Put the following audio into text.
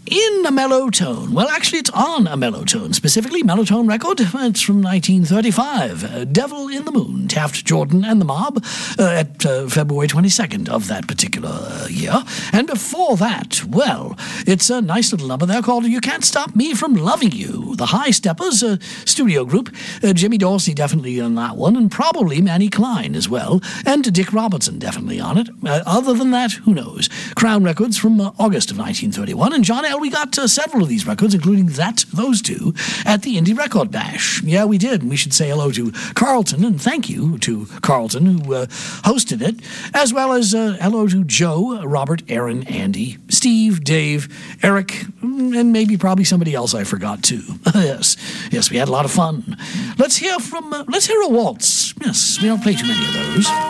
in a mellow tone. Well, actually, it's on a mellow tone, specifically Mellotone record. It's from 1935. Devil in the Moon, Taft, Jordan, and the Mob, at February 22nd of that particular year. And before that, well, it's a nice little number there called You Can't Stop Me From Loving You. The High Steppers, a studio group. Jimmy Dorsey definitely on that one, and probably Manny Klein as well, and Dick Robertson definitely on it. Other than that, who knows? Crown Records from August of 1931, and John L., we got several of these records, including those two, at the Indie Record Bash. Yeah, we did, and we should say hello to Carlton, and thank you to Carlton, who hosted it, as well as hello to Joe, Robert, Aaron, Andy, Steve, Dave, Eric, and maybe probably somebody else I forgot too. Yes, we had a lot of fun. Let's hear a waltz. Yes, we don't play too many of those.